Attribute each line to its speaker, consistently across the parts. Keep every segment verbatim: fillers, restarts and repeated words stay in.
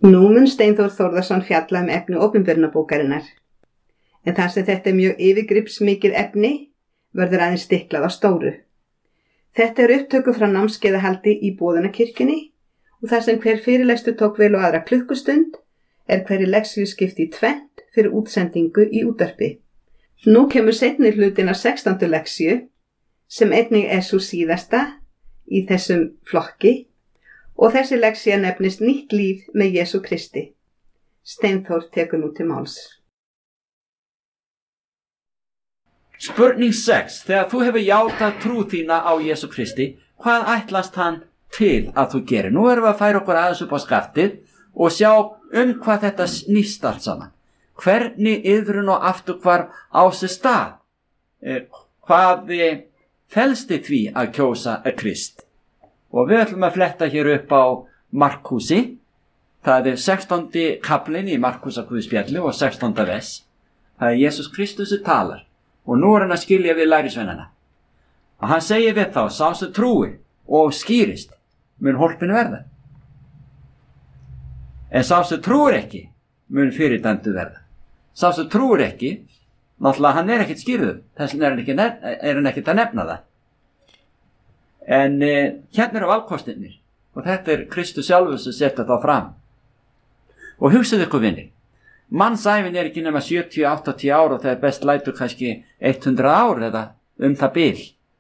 Speaker 1: Nú mun Steinþór Þórðarson fjalla um efni opinberunarbókarinnar, en þar sem þetta er mjög yfirgripsmikið efni verður aðeins stiklað á stóru. Þetta er upptöku frá námskeiðahaldi í Boðunarkirkjunni og þar sem hver fyrirlestur tók vel og aðra klukkustund er hverri leksíu skipt í tvennt fyrir útsendingu í útvarpi. Nú kemur seinni hlutin af sextándu leksíu sem einnig er sú síðasta í þessum flokki og þessi leksía nefnist Nýtt líf með Jesú Kristi. Steinþór tekur nú til máls.
Speaker 2: Spurning sex. Þegar þú hefur játað trú þína á Jesú Kristi, hvað ætlast hann til að þú gerir? Nú erum við að færa okkur aðeins upp á skaftið og sjá um hvað þetta snýst allt saman. Hvernig iðrun og afturhvarf á sér stað? Eh, hvað felst í því að kjósa Krist? Og við ætlum að fletta hér upp á Markúsi. Það er sextándi kaplinn í Markúsarguðspjalli og sextánda vers. Það er Jesús Kristus sem talar. Og nú er hann að skilja við lærisveinana. Og hann segir við þá, sá sem trúi og skýrist, mun hólpinu verða. En sá sem trúir ekki, mun fyrirdæmdur verða. Sá sem trúir ekki, náttúrulega hann er ekkert skýrður, þess vegna er hann ekki, er hann ekkert að nefna það. En eh, hérna eru valkostirnir, og þetta er Kristus sjálfur sem setja þá fram. Og hugsið ykkur vinni. Mannsævin er ekki nema sjötíu til áttatíu ár og það er best lætur kannski hundrað ár eða um það bil.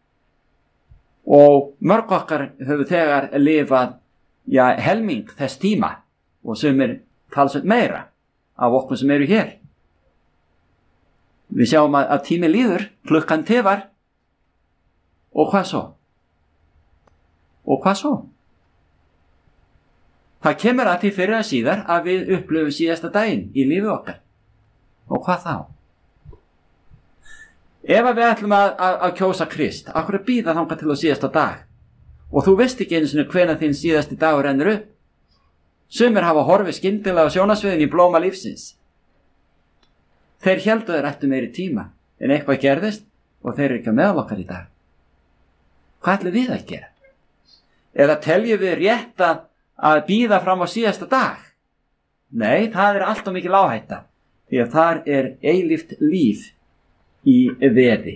Speaker 2: Og mörg okkar höfum þegar lifað ja, helming þess tíma og sem er talsveit meira af okkur sem eru hér. Við sjáum að, að tími líður, klukkan tifar og hvað svo? Og hvað svo? Það kemur að því fyrir að síðar að við upplöfum síðasta daginn í lífi okkar. Og hvað þá? Ef við ætlum að, að, að kjósa Krist, akkur að bíða þangað til á síðasta dag. Og þú veist ekki einu sinni hvenær þinn síðasti dagur rennur upp. Sumir hafa horfið skyndilega á sjónasviðin í blóma lífsins. Þeir héldu þeir ættu meiri tíma, en eitthvað gerðist og þeir eru ekki meðal okkar í dag. Hvað ætlum við að gera? Eða teljum við rétt að að bíða fram á síðasta dag? Nei, það er alltaf mikil áhætta, því að þar er eilíft líf í veði.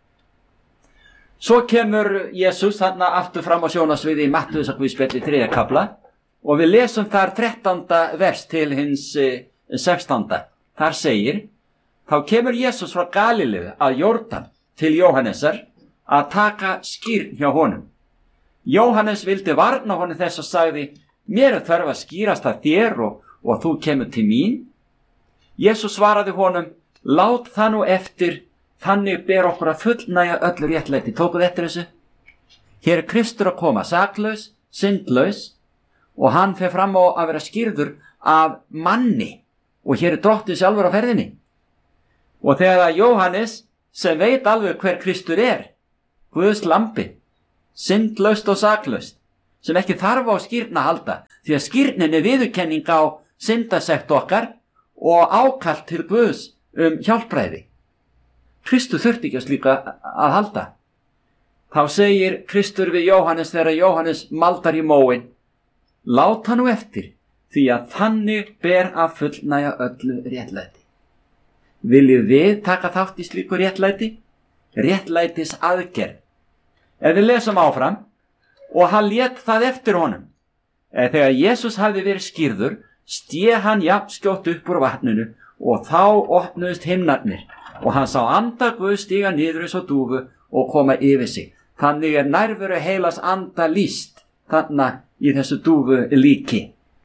Speaker 2: Svo kemur Jesús þarna aftur fram á sjónasviði í Mattheusarguðspjalli þriðja kafla og við lesum þar þrettánda vers til hins sextánda. Þar segir, þá kemur Jesús frá Galileu að Jórdan til Jóhannesar að taka skírn hjá honum. Jóhannes vildi varna honum þess og sagði, mér er þörf að skýrast að þér og, og þú kemur til mín. Jesús svaraði honum, lát það nú eftir, þannig ber okkur að fullnægja öllu réttlæti. Tókuð eftir þessu? Hér er Kristur að koma, saklaus, syndlaus, og hann fer fram á að vera skýrður af manni. Og hér er drottinn sjálfur á ferðinni. Og þegar að Jóhannes, sem veit alveg hver Kristur er, Guðs lambi, syndlaust og saklaust, sem ekki þarf á skírn að halda, því að skírnin er viðurkenning á syndasekt okkar og ákall til Guðs um hjálpræði. Kristur þurfti ekki að slíka að halda. Þá segir Kristur við Jóhannes þegar Jóhannes maldar í móin, lát hann nú eftir, því að þannig ber að fullnægja öllu réttlæti. Viljum við taka þátt í slíku réttlæti? Réttlætis aðgerð. Ef við lesum áfram, og hann lét það eftir honum. Eða þegar Jesús hafði verið skírður, sté hann jafn skjótt upp úr vatninu og þá opnuðust himnarnir og hann sá anda Guðs stíga niður eins og dúfu og koma yfir sig. Þannig er nærveru heilas anda lýst þarna í þessu dúfu líki.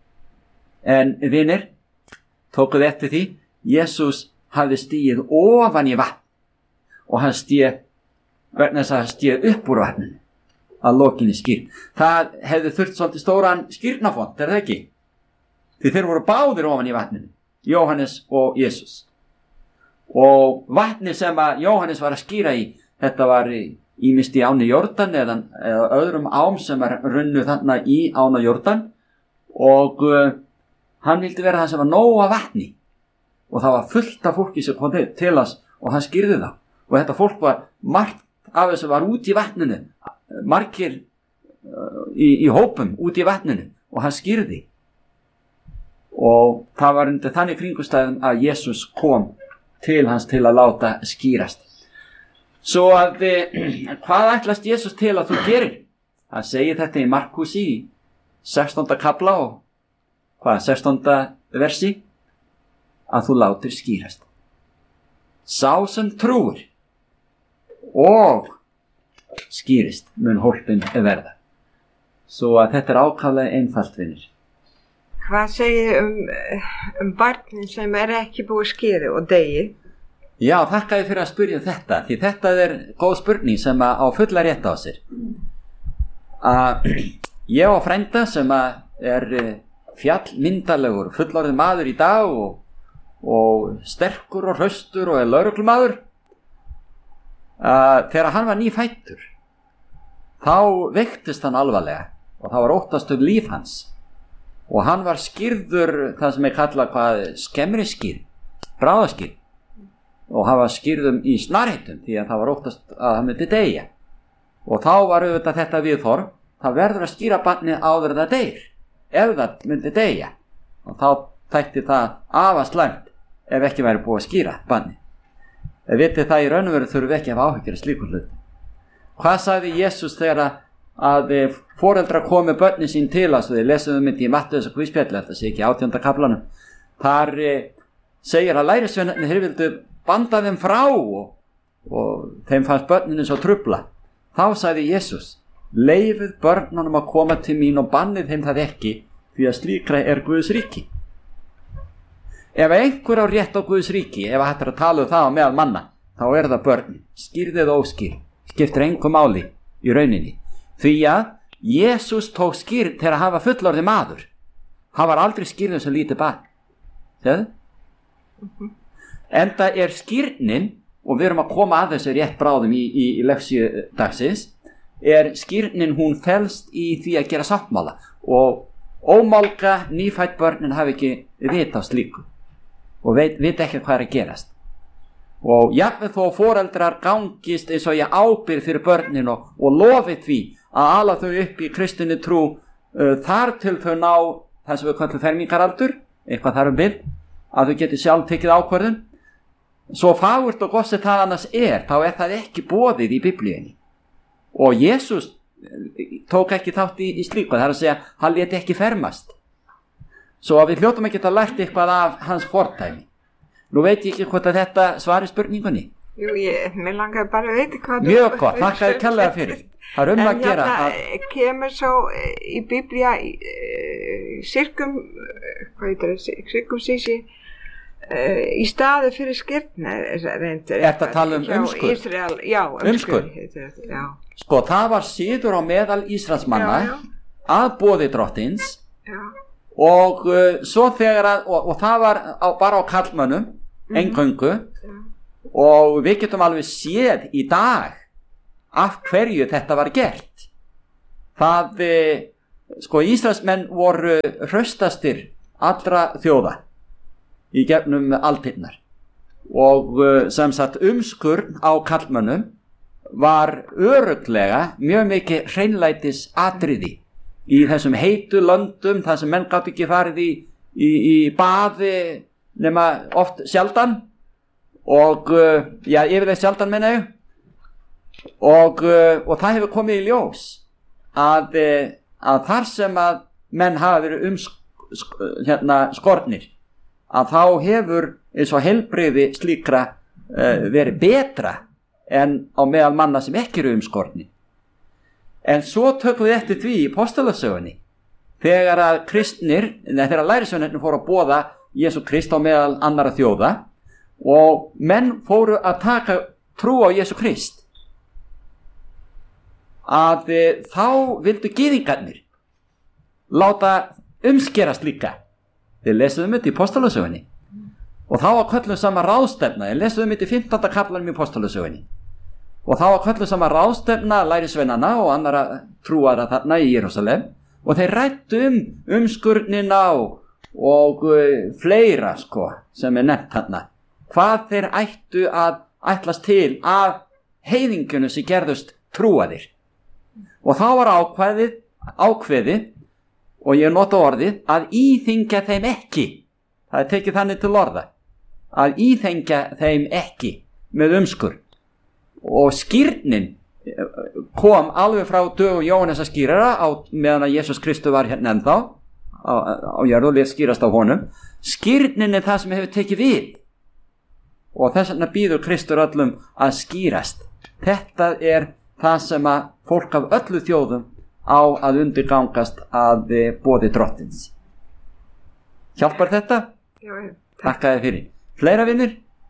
Speaker 2: En vinir, tókuð eftir því, Jesús hafði stíið ofan í vatn og hann sté, vegna þess að hann sté upp úr vatninu að lokinni skýrn. Það hefði þurft svolítið stóran skýrnafont, er það ekki? Því þeir voru báðir ofan í vatninu, Jóhannes og Jesús. Og vatni sem að Jóhannes var að skýra í, þetta var ýmist í áni Jórdan eða, eða öðrum ám sem er runnu þarna í ána Jórdan og uh, hann vildi vera það sem var nóga vatni og það var fullt af fólki sem kom til, til hans og hann skýrði það og þetta fólk var margt af þessu var út í vatninu, margir uh, í, í hópum út í vatninu og hann skýrði og það var undir þannig kringumstæðum að Jesús kom til hans til að láta skýrast. Svo að hvað ætlast Jesús til að þú gerir? Það segir þetta í Markús í sextánda kafla og hvað, sextánda versi, að þú látir skýrast. Sá sem trúir og skýrist mun hólpin verða. Svo að þetta er ákaflega einfalt, vinir.
Speaker 3: Hvað segir um, um barnin sem er ekki búið skýri og degi?
Speaker 2: Já, þakka þér fyrir að spyrja þetta, því þetta er góð spurning sem að á fulla rétt á sér. Að ég á frænda sem að er fjallmyndalegur, fullorðinn maður í dag og, og sterkur og hraustur og er lögreglumaður. Að þegar hann var nýfæddur, þá veiktist hann alvarlega og það var óttast um líf hans. Og hann var skýrður, það sem er kallað hvað, skemmri skýr, bráðaskýr. Og hann var skýrðum í snarheitum því að það var óttast að hann myndi deyja. Og þá var auðvitað þetta viðhorf, það verður að skýra barnið áður en það deyr, ef það myndi deyja. Og þá þætti það afar slæmt ef ekki væri búið að skýra barnið. Ef vitið það í raun og veru þurfum við ekki að hafa áhyggjur af slíkum hlutum. Hvað sagði Jesús þegar að foreldrar komu börnin sín til hans, og þið lesum um þetta í Mattheus og Guðspjalli, þetta sé ekki átjánda kaflanum. Þar segir að lærisveinarnir þeir vildu banda þeim frá og, og þeim fannst börninu svo trufla. Þá sagði Jesús, leifið börnunum að koma til mín og bannið þeim það ekki, því að slíkra er Guðs ríki. Ef einhver á rétt á Guðs ríki, ef hættir að tala um það á meðal manna, þá er það börnin, skýrðið og óskýr, skiptir engu máli í rauninni. Því að Jesús tók skýrn þegar hann var fullorðinn maður. Hann var aldrei skýrður sem lítið barn. Þegar? Mm-hmm. Enda er skýrnin, og við erum að koma að þessu rétt bráðum í, í, í leksíu dagsins, er skýrnin hún felst í því að gera sáttmála og ómálga nýfædd börnin hafi ekki vita á slíku og veit, veit ekki hvað er að gerast. Og jafnvel þó foreldrar gangist eins og ég ábyrgð fyrir börnin og, og lofi því að ala þau upp í kristinni trú uh, þar til þau ná það sem við kallum fermingaraldur, eitthvað þar um bil, að þau geti sjálf tekið ákvörðun. Svo fagurt og gott sem það annars er, þá er það ekki boðið í Biblíunni. Og Jesús tók ekki þátt í, í slíku, það er að segja, hann lét ekki fermast. Svo að við hljótum ekki að lært eitthvað af hans fordæmi. Nú veit ég ekki hvort að þetta svari spurningunni.
Speaker 3: Jú, ég, mér langar bara að veita hvað...
Speaker 2: Mjög gott, þakka þér kærlega fyrir. Það er um að gera að...
Speaker 3: En hérna kemur svo í Biblía uh, sirkum, hvað heitir það, sirkumsísi, uh, í staði fyrir skýrna reyndir.
Speaker 2: Er þetta að tala um umskurð?
Speaker 3: Ísrael, já, umskurð. Já.
Speaker 2: Sko, það var síður á meðal Ísraelsmanna að boði drottins
Speaker 3: já.
Speaker 2: Og uh, svo þegar að, og, og það var á, bara á karlmönnum, mm-hmm. eingöngu, ja. Og við getum alveg séð í dag af hverju þetta var gert. Það, uh, sko, Ísraelsmenn voru hraustastir allra þjóða í gegnum aldirnar. Og uh, sem sagt umskurn á karlmönnum var örugglega mjög mikið hreinlætis atriði. Í þessum heitu löndum, þar sem menn gátt ekki farið í, í, í baði nema oft sjaldan og, já, yfirleitt sjaldan menna ég og, og það hefur komið í ljós að, að þar sem að menn hafa verið um hérna, skornir, að þá hefur eins og heilbrigði slíkra uh, verið betra en á meðal manna sem ekki eru umskornir. En svo tökum við eftir því í Postulasögunni, þegar að kristnir, neða þegar lærisveinarnir fóru að boða Jesú Krist á meðal annara þjóða og menn fóru að taka trú á Jesú Krist, að e, þá vildu gyðingarnir láta umskerast líka. Þið lesuðum þetta í Postulasögunni og þá var kölluð sama ráðstefna, þið lesuðum þetta í fimmtánda kaflanum í Postulasögunni. Og þá var kölluð sama ráðstefna lærisveinana og annara trúara þarna í Jerúsalem og þeir ræddu um umskurnina og, og uh, fleira sko sem er nefnt þarna. Hvað þeir ættu að ætlast til af heiðingunum sem gerðust trúaðir. Og þá var ákveðið, ákveðið og ég nota orðið, að íþyngja þeim ekki. Það er tekið þannig til orða. Að íþyngja þeim ekki með umskur. Og skírnin kom alveg frá dögum Jóhannesar skírara á meðan að Jesús Kristur var hérna ennþá á, á jörðu og lét skýrast á honum. Skírnin er það sem hefur tekið við og þess vegna býður Kristur öllum að skýrast. Þetta er það sem að fólk af öllu þjóðum á að undirgangast að boði drottins. Hjálpar þetta?
Speaker 3: Já, já.
Speaker 2: Takk að þið fyrir. Fleira vinnir?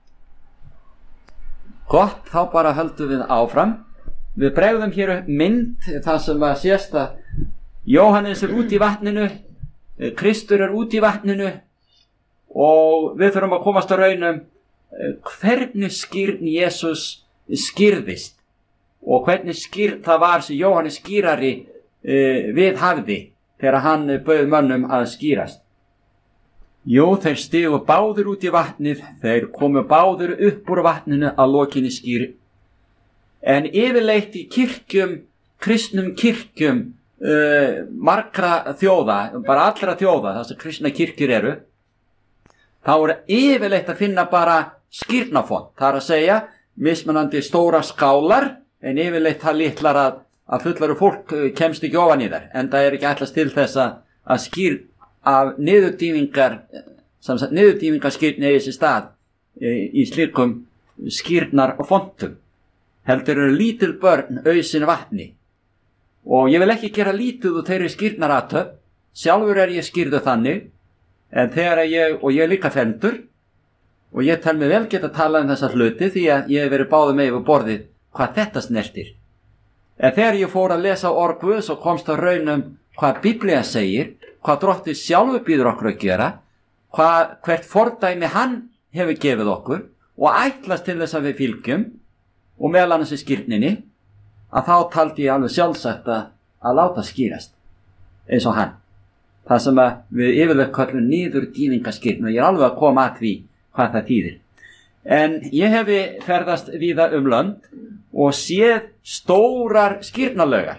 Speaker 2: Gott, þá bara höldum við áfram. Við bregðum hér upp mynd það sem að sést að Jóhannes er út í vatninu, Kristur er út í vatninu og við þurfum að komast á raunum hvernig skírn Jesús skýrðist og hvernig skýrn það var sem Jóhannes skýrari uh, við hafði þegar hann bauð mönnum að skýrast. Jú, þeir stigu báður út í vatnið, þeir komu báður upp úr vatninu að lokinni skýr. En yfirleitt í kirkjum, kristnum kirkjum, uh, margra þjóða, bara allra þjóða, það sem kristna kirkjur eru, þá er yfirleitt að finna bara skírnafont. Það er að segja, mismunandi stóra skálar, en yfirleitt það litlar að, að fullaru fólk kemst ekki ofan í þær. En það er ekki ætlast til þess að, að skýr af niðurdýfingar, samsagt niðurdýfingarskírn eigi sér stað e, í slíkum skírnar og fontum. Heldur eru lítil börn auðsin vatni. Og ég vil ekki gera lítið úr þeirri skírnarathöfn, sjálfur er ég skýrðu þannig, en þegar ég, og ég er líka fendur, og ég tel mig vel geta talað um þessa hluti því að ég hef verið báðum með yfir borðið hvað þetta snertir. En þegar ég fór að lesa orð Guðs og komst á raunum hvað Biblía segir, hvað Drottinn sjálfur býður okkur að gera, hvað, hvert fordæmi hann hefur gefið okkur og ætlast til þess að við fylgjum, og meðal annars í skírninni, að þá taldi ég alveg sjálfsagt að, að láta skýrast eins og hann. Það sem að við yfirleitt kallum niðurdýfingarskírn og ég er alveg að koma að því hvað það þýðir. En ég hefi ferðast víða um lönd og séð stórar skírnalaugar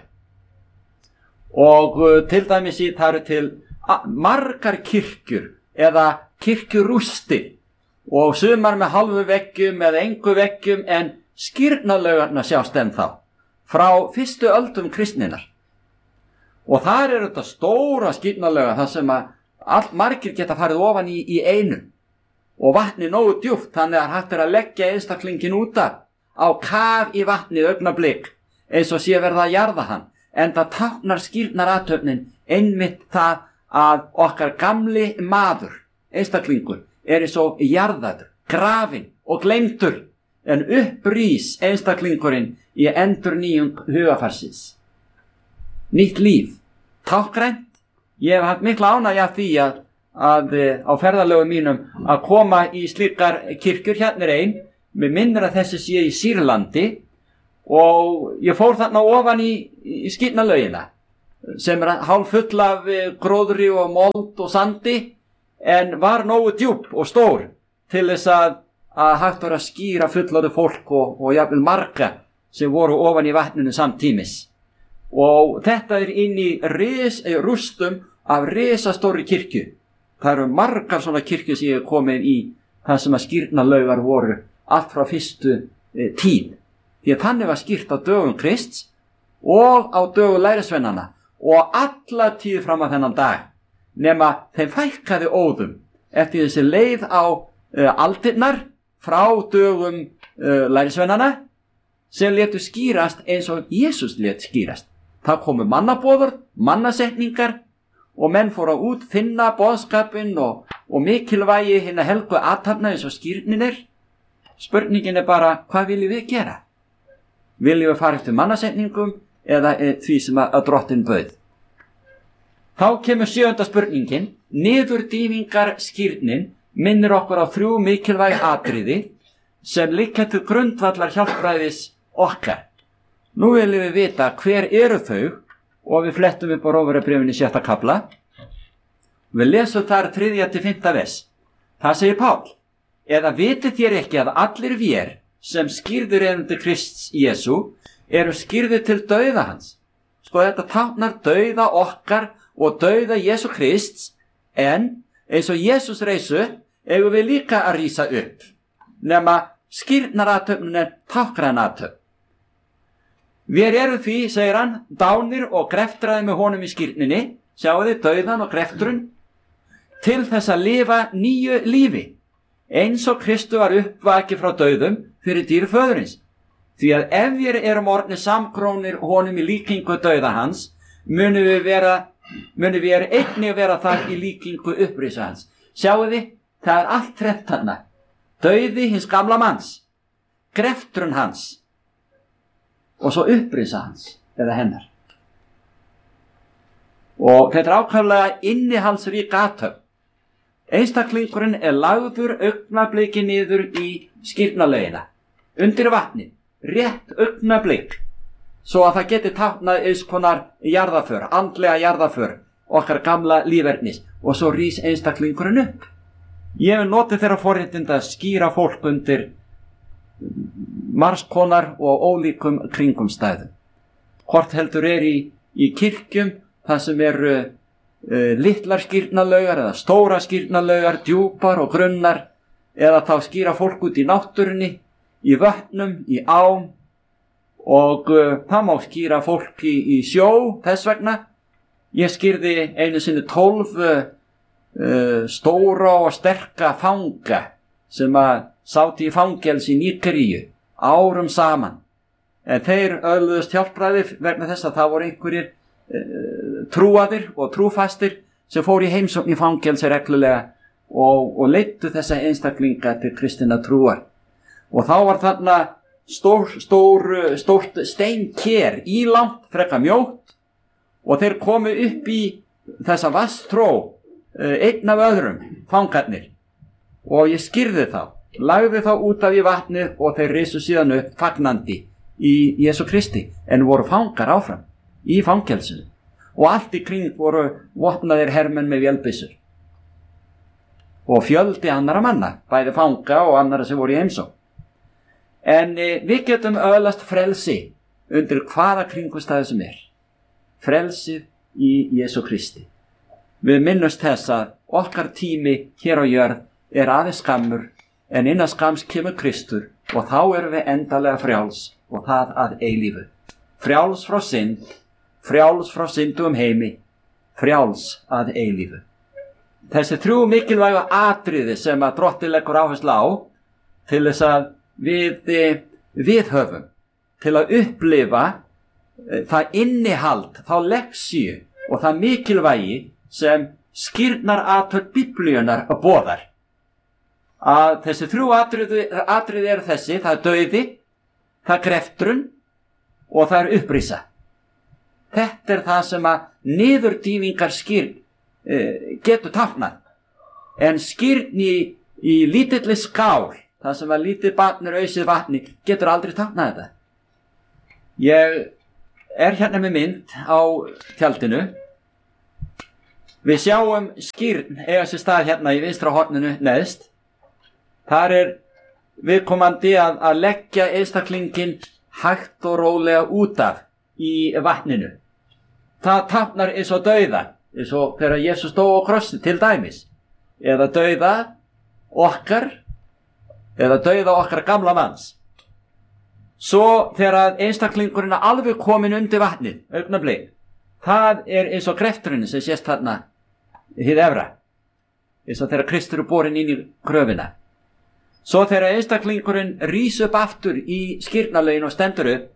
Speaker 2: og uh, til dæmis í það eru til margar kirkjur eða kirkjurústir og sumar með halvu veggjum eða engu veggjum en skírnalaugarna sjást ennþá frá fyrstu öldum kristninnar. Og þar er þetta stóra skírnalauga þar sem að allt margir geta farið ofan í, í einu og vatni nógu djúpt þannig að hægt er að leggja einstaklingin út af á kaf í vatnið augnablik eins og sé verða að jarða hann. En það táknar skírnarathöfnin einmitt það að okkar gamli maður, einstaklingur, er eins og jarðaður, grafinn og gleymdur. En upprís einstaklingurinn í endurnýjung hugafarsins. Nýtt líf, tákgrænt. Ég hef haft mikla ánægju af því að, að á ferðalögum mínum að koma í slíkar kirkjur. Hérna er ein, með minnir að þessi sé í Sýrlandi og ég fór þarna ofan í, í skírnalaugina sem er hálf full af gróðri og mold og sandi en var nógu djúp og stór til þess að að hægt var að skýra fullorðið fólk og, og jafnvel marga sem voru ofan í vatninu samtímis. Og þetta er inn í ris, rústum af risastóri kirkju. Það eru margar svona kirkju sem ég hef komið í það sem að skírnalaugar voru allt frá fyrstu e, tíð. Því að þannig var skýrt á dögum Krists og á dögum lærisveinanna og alla tíð fram að þennan dag. Nema þeim fækkaði óðum eftir þessi leið á e, aldirnar frá dögum uh, lærisveinana sem letu skýrast eins og Jesús let skýrast. Það komu mannabóður, mannasetningar og menn fóru að útfinna boðskapinn og, og mikilvægi hinna helgu athafna eins og skírnin er. Spurningin er bara, hvað viljum við gera? Viljum við fara eftir mannasetningum eða því sem að, að Drottinn bauð? Þá kemur sjöunda spurningin, niðurdýfingarskírnin minnir okkur á þrjú mikilvæg atriði sem liggja til grundvallar hjálpræðis okkar. Nú viljum við vita hver eru þau og við flettum upp á Rómverjabréfinu sjötta kafla. Við lesum þar þriðja til fimmta vers. Það segir Pál, eða vitið þér ekki að allir vér sem skýrður eru til Krists Jesú eru skýrður til dauða hans. Sko þetta táknar dauða okkar og dauða Jesú Krists, en eins og Jesús reisu eigum við líka að rísa upp, nema skírnarathöfnin er táknrænathöfn. Við erum því, segir hann, dánir og greftraði með honum í skírninni, sjáu þið dauðan og greftrun, til þess að lifa nýju lífi, eins og Kristu var uppvakið frá dauðum fyrir dýr föðurins. Því að ef við erum orðnir samkrónir honum í líkingu dauða hans, munum við vera, munum við einnig vera þar í líkingu upprisa hans. Sjáu þið, það er allt þrennt þarna. Dauði hins gamla manns, greftrun hans og svo upprisa hans eða hennar. Og þetta er ákaflega innihaldsrík athöfn. Einstaklingurinn er lagður augnabliki niður í skírnarlaugina, undir vatnið, rétt augnablik, svo að það geti táknað eins konar jarðaför, andlega jarðaför okkar gamla lífernis, og svo rís einstaklingurinn upp. Ég hef notið þeirra forréttinda að skýra fólk undir margskonar og ólíkum kringumstæðum. Hvort heldur er í, í kirkjum, það sem eru uh, litlar skírnarlaugar eða stóra skírnarlaugar, djúpar og grunnar, eða þá skýra fólk út í náttúrunni, í vötnum, í ám, og uh, það má skýra fólk í, í sjó. Þess vegna ég skýrði einu sinni tólf uh, stóra og sterka fanga sem að sátu í fangelsi í Nígeríu árum saman, en þeir öðluðust hjálpræði vegna þess að það voru einhverjir uh, trúaðir og trúfastir sem fóru í heimsókn í fangelsi reglulega og, og leiddu þessa einstaklinga til kristinna trúar. Og þá var þarna stór, stór, stórt steinker, ílangt, frekar mjótt, og þeir komu upp í þessa vatnstró, einn af öðrum, fangarnir, og ég skýrði þá, lagði þá út af í vatnið og þeir risu síðan upp fagnandi í Jesú Kristi, en voru fangar áfram í fangelsinu, og allt í kring voru vopnaðir hermenn með vélbyssur og fjöldi annara manna, bæði fanga og annara sem voru í heimsókn. En e, við getum öðlast frelsi undir hvaða kringumstæðu sem er, frelsið í Jesú Kristi. Við minnumst þess að okkar tími hér á jörð er aðeins skammur, en innan skams kemur Kristur, og þá erum við endalega frjáls, og það að eilífu. Frjáls frá synd, frjáls frá syndugum heimi, frjáls að eilífu. Þessi þrjú mikilvægu atriði sem að Drottinn leggur áherslu á, til þess að við, við höfum, til að upplifa það innihald, þá leksíu og það mikilvægi sem skírnarathöfn Biblíunnar boðar. Að þessi þrjú atriði, atriði eru þessi, það er dauði, það er greftrun og það er upprisa. Þetta er það sem að niðurdýfingar skírn eh, getur táknað. En skírn í, í lítilli skál, það sem að lítið barn er ausið vatni, getur aldrei táknað þetta. Ég er hérna með mynd á tjaldinu. Við sjáum skírn eiga sér stað hérna í vinstra horninu neðst. Þar er viðkomandi að, að leggja einstaklingin hægt og rólega út af í vatninu. Það táknar eins og dauða, eins og þegar Jesús dó á krossi til dæmis, eða dauða okkar, eða dauða okkar gamla manns. Svo þegar einstaklingurinn er alveg komin undir vatnið, augnablik, það er eins og grefturinn sem sést þarna hið efra, eins og þegar Kristur er borinn inn í gröfina. Svo þegar einstaklingurinn rís upp aftur í skírnarlaugin og stendur upp,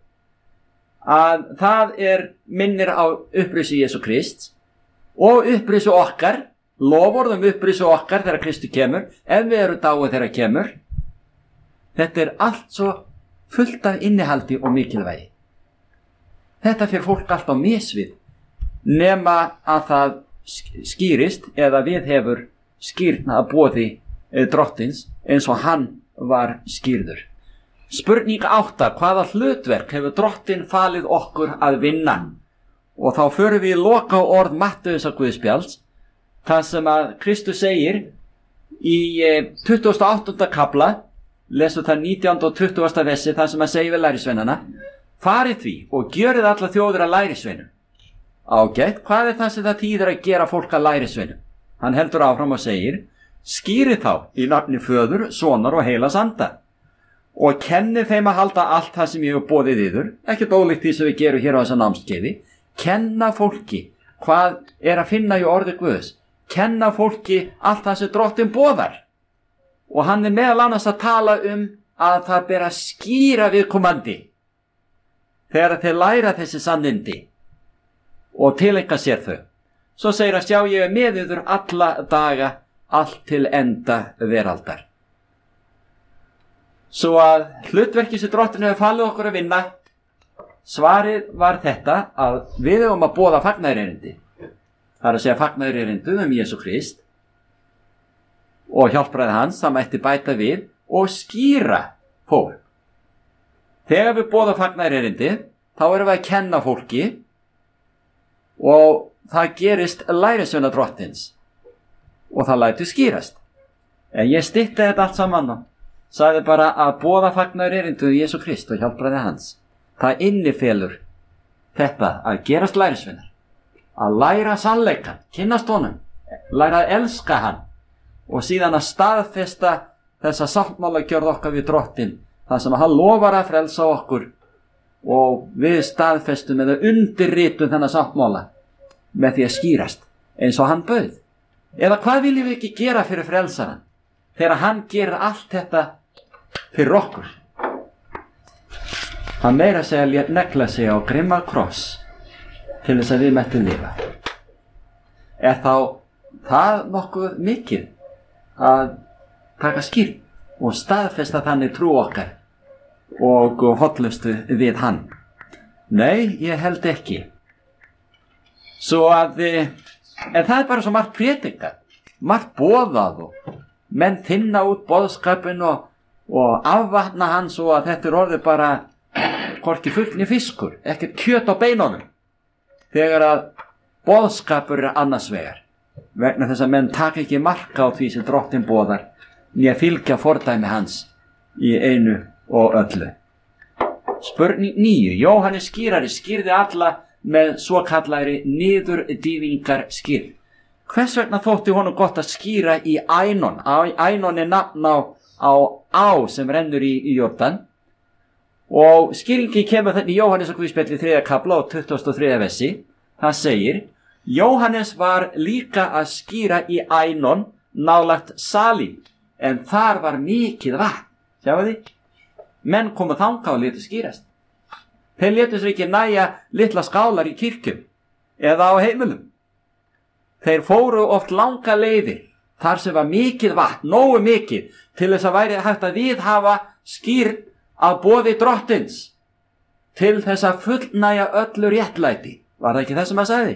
Speaker 2: að það er minnir á upprisu Jesú Krist og upprisu okkar, loforðum upprisu okkar þegar Kristur kemur, ef við erum dáið þegar kemur. Þetta er allt svo fullt af innihaldi og mikilvægi. Þetta fyrir fólk allt á misvið, nema að það skýrist eða við hefur skýrna að boði Drottins eins og hann var skýrður. Spurning átta, hvaða hlutverk hefur Drottinn falið okkur að vinna? Og þá förum við í loka orð Mattheusar Guðspjalls, það sem að Kristus segir í tuttugasta og áttunda kafla, lesum það nítjánda og tuttugasta versi, það sem að segja við lærisveinana: farið því og gjörið alla þjóðir að lærisveinum, Ágætt, hvað er það sem það þýðir að gera fólk að lærisveinum? Hann heldur áfram og segir, skýri þá í nafni Föður, Sonar og Heilags Anda og kenni þeim að halda allt það sem ég hef boðið yður, ekkert ólíkt því sem við gerum hér á þessa námskeiði, kenna fólki hvað er að finna í orði Guðs, kenna fólki allt það sem Drottinn boðar. Og hann er meðal annars að tala um að það ber að skýra viðkomandi þegar þeir læra þessi sannindi og tileinka sér þau. Svo segir að sjá ég er með yður alla daga, allt til enda veraldar. Svo að hlutverki sem Drottinn hefur falið okkur að vinna, svarið var þetta að við höfum að boða fagnaðarerindi. Það er að segja fagnaðarerindi um Jesú Krist og hjálpræði hans, það mætti bæta við og skýra fólk. Þegar við boða fagnaðarerindi, þá erum við að kenna fólki og það gerist lærisveina Drottins og það lætur skýrast. En ég stytti þetta allt saman og sagði bara að boða fagnaðarerindi um Jesú Krist og hjálpræði hans. Það innifelur þetta að gerast lærisveinar, að læra sannleikann, kynnast honum, læra að elska hann og síðan að staðfesta þessa sáttmálagjörð okkar við Drottinn, það sem hann lofar að frelsa okkur og við staðfestum eða undirritum þennan sáttmála með því að skýrast eins og hann bauð. Eða hvað viljum við ekki gera fyrir frelsaran þegar hann gerir allt þetta fyrir okkur? Hann meira að segja lét negla sig á grimma kross til þess að við mættum lifa. Er þá það nokkuð mikið að taka skýr og staðfesta þannig trú okkar og hollustu við hann? Nei, ég held ekki. Svo að, en það er bara svo margt prédikað, margt boðað og menn þinna út boðskapinn og, og afvatna hann svo að þetta er orðið bara hvorki fullni fiskur, ekkert kjöt á beinunum, þegar að boðskapur er annars vegar, vegna þess að menn taka ekki marka á því sem Drottinn boðar, nýja fylgja fordæmi hans í einu og öllu. Spurning níu. Jóhannes skýrari skýrði alla með svo kallari niður dýfingar skýr. Hvers vegna þótti honum gott að skýra í Ænon? Ænon er nafn á, á á sem rennur í, í Jordan og skýringi kemur þetta í Jóhannes og Guðspjalli þriðja kafla og tuttugasta og þriðja versi. Það segir, Jóhannes var líka að skýra í Ænon nálægt Salim, en þar var mikið vatn. Sjáu því? Menn komu þangað og létu skýrast. Þeir létu sér ekki næja litla skálar í kirkjum eða á heimilum. Þeir fóru oft langa leiðir þar sem var mikið vatn, nógu mikið, til þess að væri hægt að viðhafa skýrn af boði Drottins til þess að fullnæja öllu réttlæti. Var það ekki það sem hann sagði?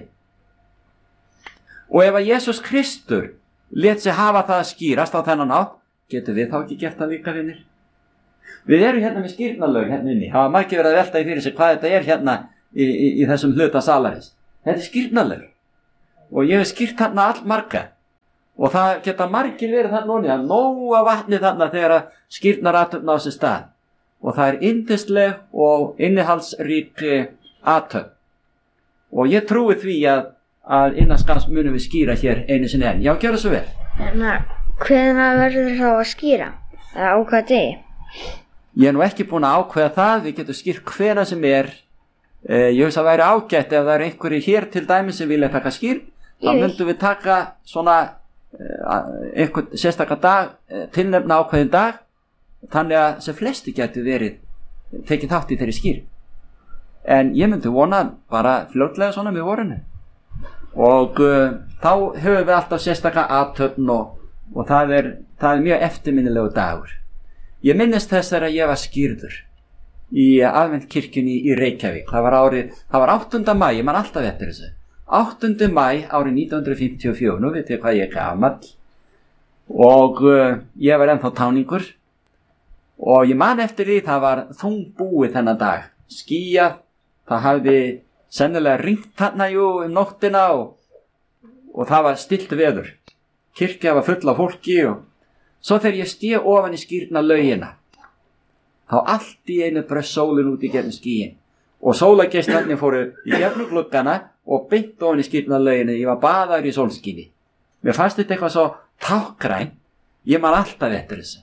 Speaker 2: Og ef að Jesús Kristur lét sig hafa það að skýrast á þennan hátt, getur við þá ekki gert það líka, vinir? Við erum hérna með skýrnalög hérna inni. Það var margir verið að velta í fyrir sig hvað þetta er hérna í, í, í þessum hluta salarins. Þetta er skýrnalög. Og ég hef skýrt þarna all marga. Og það geta margir verið þarna núni. Það er nóga vatni þarna þegar að skýrnar athöfn á sér stað. Og það er yndisleg og innihaldsrík athöfn. Og ég trúi því að, að innan skans munum við skýra hér einu sinni enn. Já, gjörðu svo vel.
Speaker 4: Hvenær verður þá að skýra? Eða á hvaða degi?
Speaker 2: Ég er nú ekki búin að ákveða það, við getum skýrt hvena sem er. Eh, ég hugsa að væri ágætt ef það er einhverju hér til dæmi sem vilja taka skýr, þá myndum við taka svona eh, einhvern sérstaka dag, eh, tilnefna ákveðin dag, þannig að sem flesti getur verið tekið þátt í þeirri skýr. En ég myndi vona bara fljótlega svona með vorinu. Og uh, þá höfum við alltaf sérstaka athöfn og, og það er, það er mjög eftirminnilegu dagur. Ég minnist þess þegar ég var skýrður í aðventkirkjunni í Reykjavík. Það var árið, það var áttunda maí, ég man alltaf eftir þessu. áttunda maí árið nítján hundruð fimmtíu og fjögur, nú veit ég hvað ég er gamall. Og uh, ég var ennþá táningur. Og ég man eftir því, það var þungbúið þennan dag. Skýjað, það hafði sennilega ringt þarna jú um nóttina og, og það var stillt veður. Kirkja var full af fólki og svo þegar ég stíð ofan í skýrna laugina, þá allt í einu bröst sólin út í gegnum skýin og sólageislarnir fóru í gegnum gluggana og beint ofan í skírnarlauginni, ég var baðaður í sólskini. Mér fannst þetta eitthvað svo tákgrænt, ég man alltaf eftir þessu.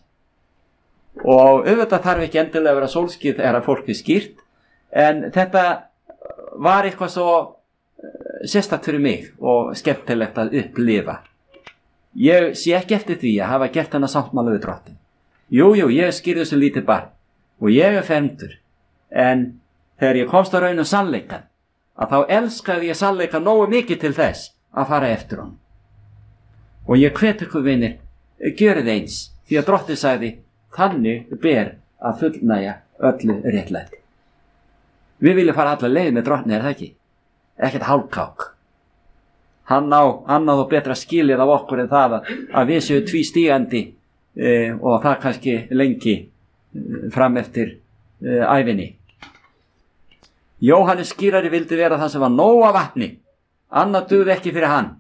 Speaker 2: Og auðvitað þarf ekki endilega að vera sólskið þegar að fólk er skýrt, en þetta var eitthvað svo sérstakt fyrir mig og skemmtilegt að upplifa. Ég sé ekki eftir því að hafa gert hennar sáttmála við Drottin. Jú, jú, ég skýrði þessu lítið barn og ég er fermdur, en þegar ég komst að raun um sannleikann, að þá elskaði ég sannleikann nógu mikið til þess að fara eftir honum. Og ég hvet ykkur vinir, gjörið eins, því að Drottinn sagði, þannig ber að fullnægja öllu réttlæti. Við viljum fara alla leið með Drottni, er það ekki? Ekkert hálfkák. Hann á annað og betra skilið af okkur en það að, að við séu tvístígandi e, og það kannski lengi e, fram eftir e, ævinni. Jóhannes skírari vildi vera það sem var nóg af vatni, annað dugði ekki fyrir hann.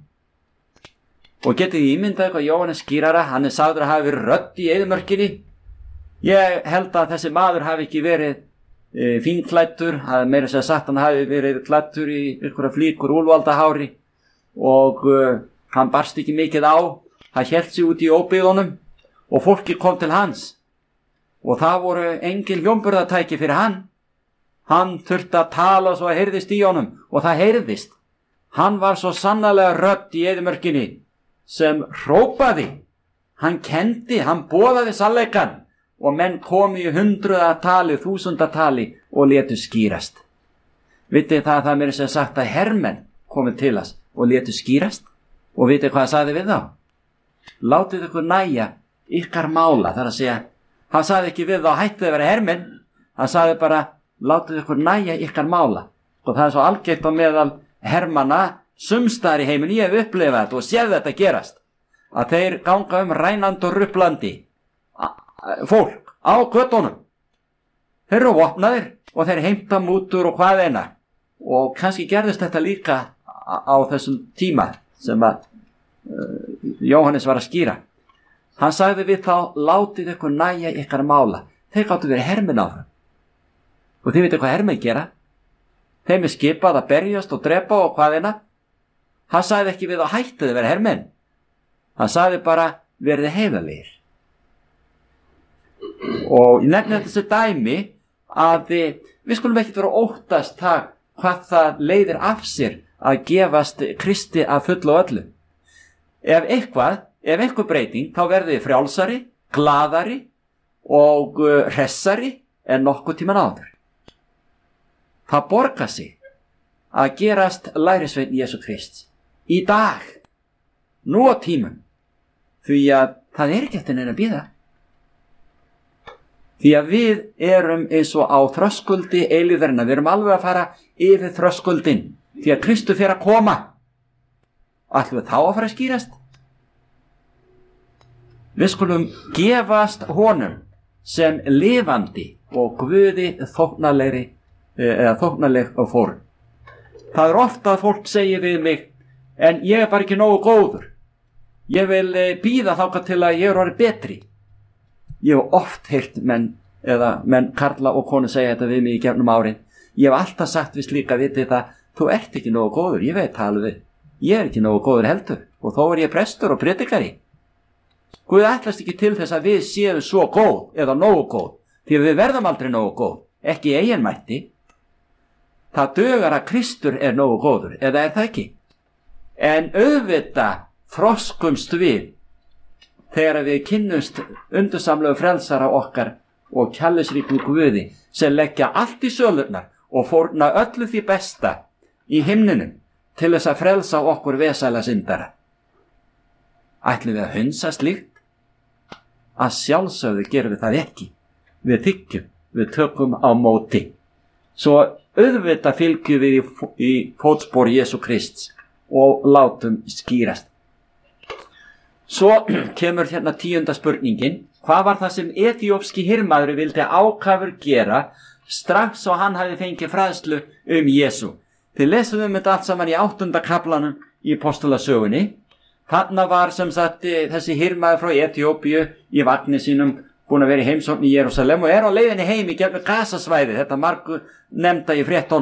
Speaker 2: Og getið þið ímyndað eitthvað Jóhannes skírara, hann er sagður að hafi verið rödd í eyðimörkinni. Ég held að þessi maður hafi ekki verið e, fínklæddur, að meira segja sagt hann hafi verið klæddur í einhverja flíkur úlvaldahári og uh, hann barst ekki mikið á, hann hélt sig út í óbyggðunum og fólki kom til hans og það voru engin hljómburðartæki fyrir hann. Hann þurfti að tala svo að heyrðist í honum og það heyrðist. Hann var svo sannarlega rödd í eyðimörkinni sem hrópaði, hann kendi, hann boðaði sannleikann og menn komi í hundruðatali, þúsundatali og létu skýrast. Vitið það að það mér sem sagt að hermenn komið til hans og létu skýrast og vitið hvað hann sagði við þá? Látið ykkur næja ykkar mála, þar að segja, hann sagði ekki við þá hættið að vera hermenn, hann sagði bara látið ykkur næja ykkar mála og það er svo algeitt á meðal hermanna sumstaðar í heiminn, ég hef upplifað þetta og séð þetta gerast, að þeir ganga um rænandi og ruplandi fólk á göttunum. Þeir eru vopnaðir og þeir heimta mútur og hvað eina og kannski gerðist þetta líka á þessum tíma sem að uh, Jóhannes var að skýra. Hann sagði við þá, látið ykkur næja ykkar mála. Þeir gáttu verið hermenn á það. Og þið veitir hvað hermenn gera? Þeim er skipað að berjast og drepa og hvað eina. Hann sagði ekki við þá hættið að vera hermenn. Hann sagði bara, verið heiðarlegir. Og ég nefni þetta sem dæmi að við skulum ekkert vera óttast það hvað það leiðir af sér að gefast Kristi að fullu og öllu. Ef eitthvað, ef einhver breyting, þá verði frjálsari, glaðari og hressari en nokkuð tíman áður. Það borgar sig að gerast lærisveinn Jesú Krists í dag, nú á tímum, því að það er ekki eftir neina að bíða. Því að við erum eins og á þröskuldi eilífðarinnar, við erum alveg að fara yfir þröskuldin, því að Kristur fer að koma. Ætlum við þá að fara að skýrast? Við skulum gefast honum sem lifandi og Guði þóknarlegri eða þóknarleg og fórn. Það er ofta að fólk segir við mig, en ég er bara ekki nógu góður. Ég vil bíða þangað til að ég er orðið betri. Ég hef oft heyrt menn, eða menn karla og konu segja þetta við mig í gefnum árin. Ég hef alltaf sagt við slíka vitið það, þú ert ekki nógu góður, ég veit það alveg. Ég er ekki nógu góður heldur og þó er ég prestur og predikari. Guð ætlast ekki til þess að við séum svo góð eða nógu góð, því að við verðum aldrei nógu góð, ekki í eigin mætti. Það dugar að Kristur er nógu góður, eða er það ekki? En auðvitað þroskumst við þegar við kynnumst undursamlegu frelsara okkar og kærleiksríkum Guði sem leggja allt í sölurnar og fórna öllu því besta í himninum til þess að frelsa okkur vesæla syndara. Ætlum við að hunsa slíkt? Að sjálfsögðu gerum við það ekki. Við þykjum, við tökum á móti. Svo auðvitað fylgjum við í, í fótspor Jesú Krists og látum skýrast. Svo kemur hérna tíunda spurningin. Hvað var það sem eþíópski hirmaður vildi ákafur gera strax og hann hafi fengið fræðslu um Jesú? Þið lesum um þetta allt saman í áttunda kaflanum í Apostolasögunni. Þarna var sem sagt þessi hirmaður frá Eþíópíu í vagni sínum búin að vera í heimsókn í Jerúsalem og er á leiðinni heim í gegnum Gasasvæði, þetta margu nefnda í fréttunum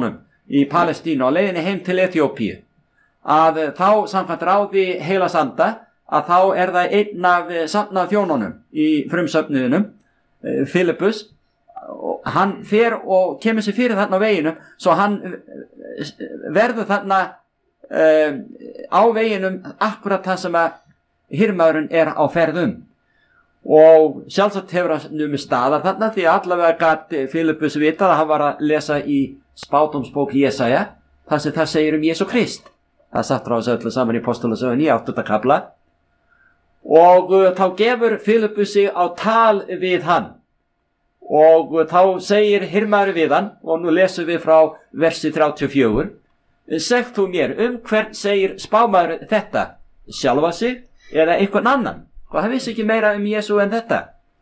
Speaker 2: í Palestínu á leiðinni heim til Eþíópíu, að þá samkvæmt ráði heilags anda að þá er það einn af safnað þjónunum í frumsöfnuðinum, Filippus. Hann fer og kemur sér fyrir þarna á veginum, svo hann verður þarna uh, á veginum akkurat það sem að hirmaðurinn er á ferðum. Og sjálfsagt hefur hann numið staðar þarna, því allavega gat Filippus vitað að hann var að lesa í spádómsbók Jesaja, þar sem það segir um Jesú Krist. Það satt frá þessu öllu saman í Postulasögunni í áttunda kafla. Og uh, þá gefur Filippus sig á tal við hann. Og uh, þá segir hirmaður við hann, og nú lesum við frá versi þrjátíu og fjögur. Segð þú mér, um hvern segir spámaður þetta? Sjálfa sig eða einhvern annan? Og hann vissi ekki meira um Jesú en þetta.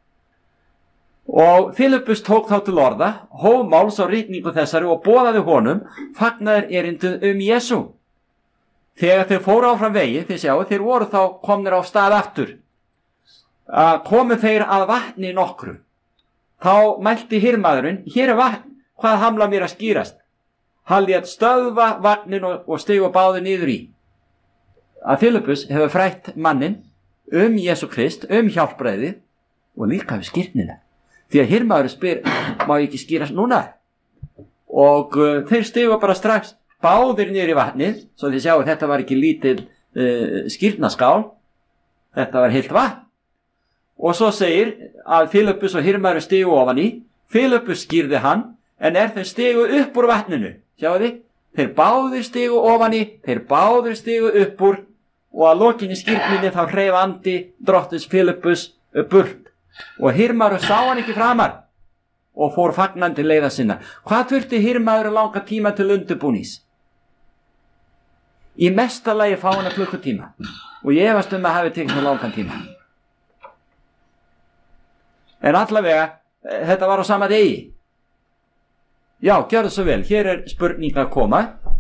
Speaker 2: Og Filippus tók þá til orða, hóf máls á ritningu þessari og boðaði honum fagnaðar erindið um Jesú. Þegar þeir fóru áfram vegi, þeir sjáu, þeir voru þá komnir á stað aftur. Að komu þeir að vatni nokkru. Þá mælti hirmaðurinn, hér er vatn, hvað hamla mér að skýrast? Hann lét stöðva vagnin og, og stigu báði niður í. Að Filippus hefur frætt mannin um Jesú Krist, um hjálpræði og líka um skírnina. Því að hirmaðurinn spyr, má ég ekki skýrast núna? Og uh, þeir stigu bara strax báðir niður í vatnið, svo þið sjáu þetta var ekki lítil uh, skírnaskál, þetta var heilt vatn. Og svo segir að Filippus og hirmaðurinn stigu ofan í, Filippus skýrði hann, en er þeir stigu upp úr vatninu, sjáu þið, þeir báðir stigu ofan í, þeir báðir stigu upp úr, og að lokinni skírninni þá hreif andi drottins Filippus burt, og hirmaðurinn sá hann ekki framar, og fór fagnandi leiða sinna. Hvað þurfti hirmaðurinn langa tíma til undirbúnings? Í mesta lagi fá hann að klukkutíma, og ég efast um að hafi tekið langan tíma. En allavega, þetta var á sama degi. Já, gjörðu svo vel, hér er spurning að koma.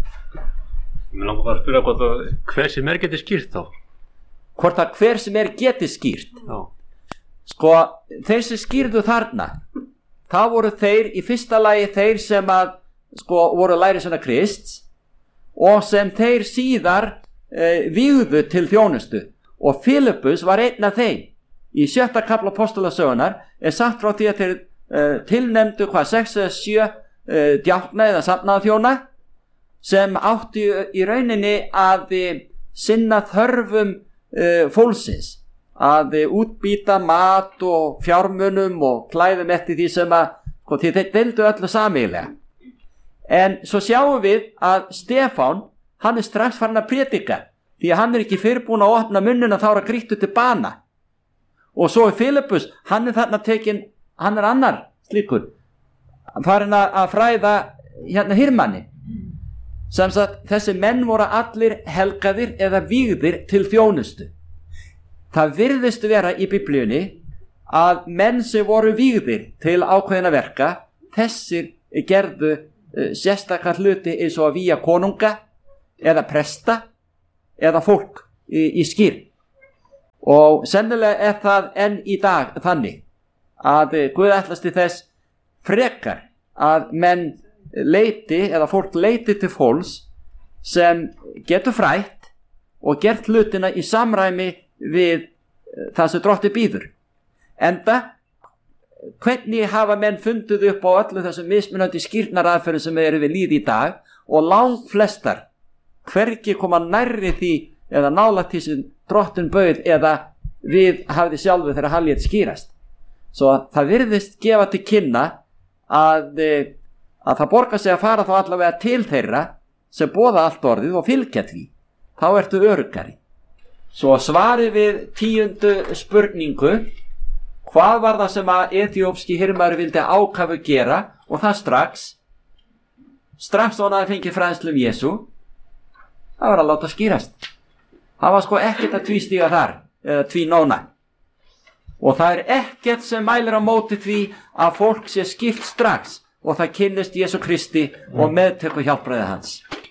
Speaker 5: Mér langar bara að spyrja hvort að hver sem er geti skýrt þá.
Speaker 2: Hvort að hver sem er geti skýrt.
Speaker 5: Já.
Speaker 2: Sko, þeir sem skýrðu þarna, þá voru þeir í fyrsta lagi þeir sem að, sko, voru lærisveina Krists og sem þeir síðar e, vígðu til þjónustu. Og Filippus var einn af þeim. Í sjötta kafla Postulasögunar er sagt frá því að þeir e, tilnefndu hvað sex eða sjö e, djákna eða safnaða þjóna sem áttu í rauninni að sinna þörfum uh, fólksins, að útbýta mat og fjármunum og klæðum eftir því sem að, sko, því þeir deildu öllu sameiginlega. En svo sjáum við að Stefán, hann er strax farin að predika, því að hann er ekki fyrirbúin að opna munnuna þá er að grýttu til bana. Og svo er Filippus, hann er þarna tekin, hann er annar slíkur, farin að fræða hérna hirmanni. Sem sagt, þessi menn voru allir helgaðir eða vígðir til þjónustu. Það virðist vera í Biblíunni að menn sem voru vígðir til ákveðina verka, þessir gerðu uh, sérstakar hluti eins og að vígja konunga eða presta eða fólk í, í skýr. Og sennilega er það enn í dag þannig að uh, Guð ætlast til þess frekar að menn leiti eða fólk leiti til fólks sem getur frætt og gert hlutina í samræmi við það sem drottinn býður. Enda hvernig hafa menn fundið upp á öllu þessum mismunandi skírnaraðferðum sem eru við lýði í dag, og langt flestar hvergi koma nærri því eða nálægt því sem drottinn bauð eða við hafði sjálfu þegar hann lét skýrast. Svo það virðist gefa til kynna að að það borgar sig að fara þá allavega til þeirra sem boða allt orðið og fylgja því. Þá ertu öruggari. Svo svarið við tíundu spurningu, hvað var það sem að eþíópski hirmaður vildi ákafu gera, og það strax, strax þá hann hafði fengið fræðslu um Jesú, það var að láta skýrast. Það var sko ekkert að tvístíga þar, eða tvínóna. Og það er ekkert sem mælir á móti því að fólk sé skýrt strax, og það kynnist Jesú Kristi og meðtekur hjálpræði hans.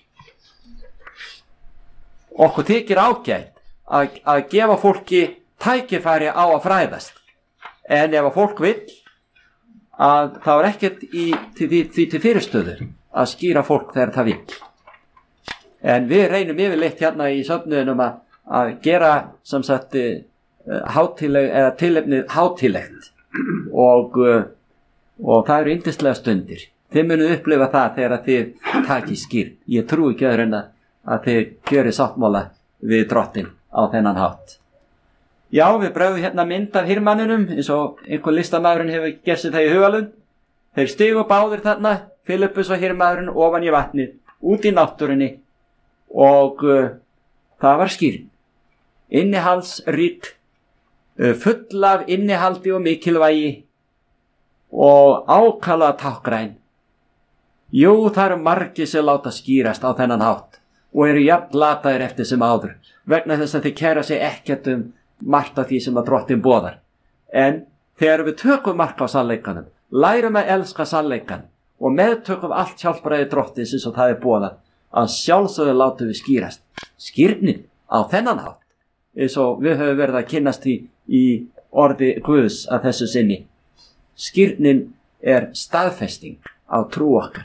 Speaker 2: Okkur þykir ágætt að, að gefa fólki tækifæri á að fræðast. En ef að fólk vill að það er ekkert í, til, því, því til fyrirstöðu, að skýra fólk þegar það vill. En við reynum yfirleitt hérna í söfnuðinum að, að gera sem sagt hátíleg, eða tilefnið hátílegt og, og það eru yndislega stundir. Þið munið upplifa það þegar þið taki skýrn. Ég trúi ekki öðru en að þið gjöri sáttmála við drottin á þennan hátt. Já, við bregðum hérna mynd af hirmanninum eins og einhver listamæðurinn hefur gert sér það í hugalund. Þeir stigu báðir þarna, Filippus og hirmaðurinn ofan í vatnið, út í náttúrunni og uh, það var skýrn. Innihaldsrík, uh, full af innihaldi og mikilvægi og ákala tákgræn. Jú, það eru margir sem láta skýrast á þennan hátt og eru jafn lataðir eftir sem áður vegna þess að þeir kæra sig ekkert um margt af því sem að drottin boðar. En þegar við tökum mark á sannleikanum, lærum að elska sannleikan og meðtökum allt hjálpræði drottins eins og það er boðað, að sjálfsögðu látum við skýrast. Skýrnin á þennan hátt, eins og við höfum verið að kynnast í, í orði Guðs að þessu sinni. Skýrnin er staðfesting á trú okkar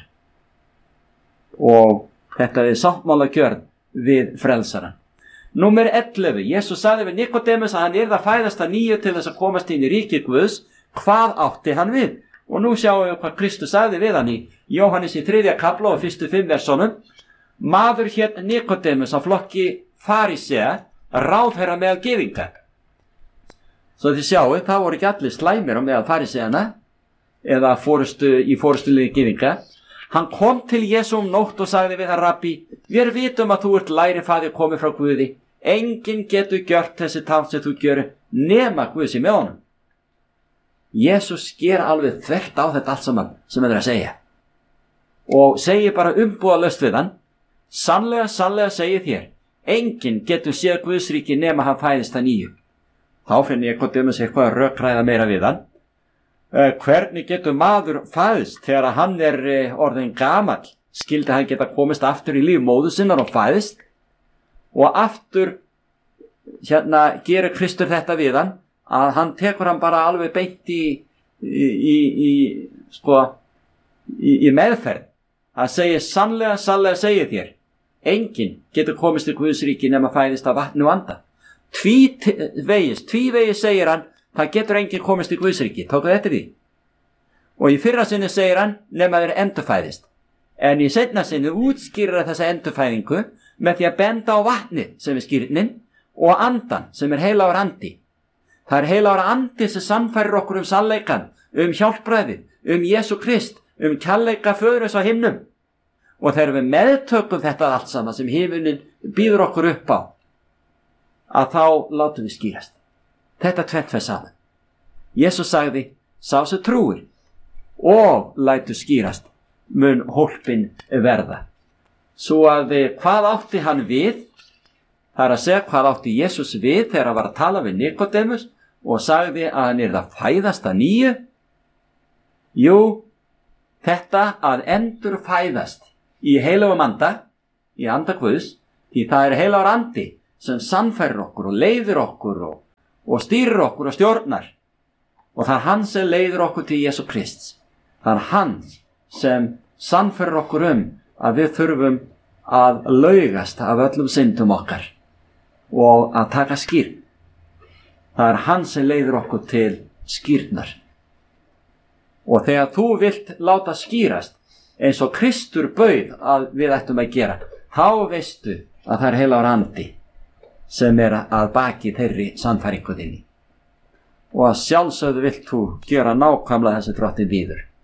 Speaker 2: og þetta er sáttmála gjörð við frelsaran. Númer ellefu. Jesús sagði við Nikodemus að hann yrði að fæðast að nýju til þess að komast inn í ríki Guðs. Hvað átti hann við? Og nú sjáum við hvað Kristus sagði við hann í Jóhannes í þriðja kafla og fyrstu fimm versónum. Maður hét Nikodemus á flokki farisea, ráðherra meðal gyðinga. Svo þið sjáum, það voru ekki allir slæmir á meðal fariseana eða fórustu, í fórustuliði gyðinga. Hann kom til Jesú um nótt og sagði við hann, Rabbi, við vitum að þú ert lærifaðir komið frá Guði. Enginn getur gjört þessi tákn sem þú gjör nema Guð sé með honum. Jesús sker alveg þvert á þetta allt saman sem hann er að segja. Og segir bara umbúðalaust við hann, sannlega, sannlega segir þér, enginn getur séð Guðsríki nema hann fæðist að nýju. Þá finn ég hvort um þessi eitthvað að rökræða meira við hann. Uh, hvernig getur maður fæðist þegar hann er uh, orðin gamall? Skildi hann geta komist aftur í líf móður sinnar og fæðist? Og aftur hérna gerir Kristur þetta við hann að hann tekur hann bara alveg beint í, í, í, í, sko, í, í meðferð. Hann segir sannlega, sannlega segir þér, enginn getur komist til Guðsríki nema fæðist af vatni og anda. Tvívegis, tvívegis segir hann, það getur enginn komist til Guðsríki, tókuð eftir því. Og í fyrra sinni segir hann, nema þeir endurfæðist. En í seinna sinni útskýrir þessa endurfæðingu með því að benda á vatni sem er skýrnin og andan sem er heilagur andi. Það er heilagur andi sem sannfærir okkur um sannleikan, um hjálpræði, um Jesú Krist, um kærleika Föðurins á himnum. Og þegar við meðtökum þetta allt saman sem himinninn býður okkur upp á, að þá látum við skýrast. Þetta tvennt fer saman. Jesús sagði, sá sem trúir og lætur skýrast mun hólpin verða. Svo að hvað átti hann við? Það er að segja hvað átti Jesús við þegar hann var að tala við Nikodemus og sagði að hann yrði að fæðast að nýju. Jú, þetta að endur fæðast í heilagum anda, í anda Guðs, því það er heilagur andi sem sannfærir okkur og leiðir okkur og, og stýrir okkur og stjórnar. Og það er hann sem leiðir okkur til Jesú Krists. Það er hann sem sannfærir okkur um að við þurfum að laugast af öllum syndum okkar og að taka skýrn. Það er hann sem leiðir okkur til skýrnar. Og þegar þú vilt láta skýrast eins og Kristur bauð að við ættum að gera, þá veistu að það er heilagur andi sem er að baki þeirri sannfæringu þinni. Og að sjálfsögðu vilt þú gera nákvæmlega þessi drottin býður.